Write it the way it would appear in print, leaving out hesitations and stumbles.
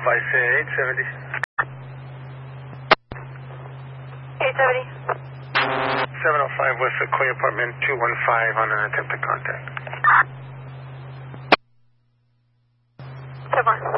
Advice 870. 870. 705 West Sequoia Apartment 215 on an attempted contact. 10-4.